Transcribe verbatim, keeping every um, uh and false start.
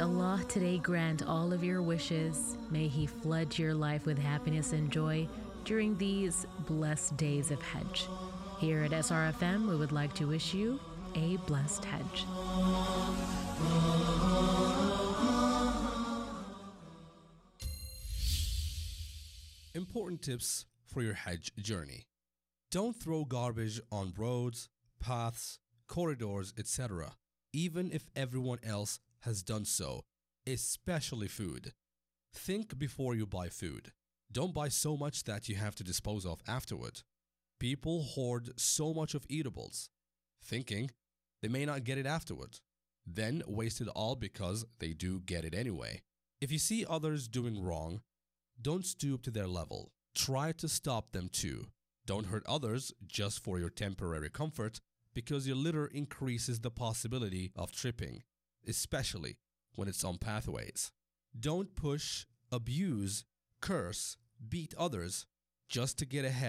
Allah today grant all of your wishes. May He flood your life with happiness and joy during these blessed days of Hajj. Here at S R F M, we would like to wish you a blessed Hajj. Important tips for your Hajj journey. Don't throw garbage on roads, paths, corridors, et cetera, even if everyone else has done so, especially food. Think before you buy food. Don't buy so much that you have to dispose of afterward. People hoard so much of eatables, thinking they may not get it afterward, then waste it all because they do get it anyway. If you see others doing wrong, don't stoop to their level. Try to stop them too. Don't hurt others just for your temporary comfort, because your litter increases the possibility of tripping, especially when it's on pathways. Don't push, abuse, curse, beat others just to get ahead.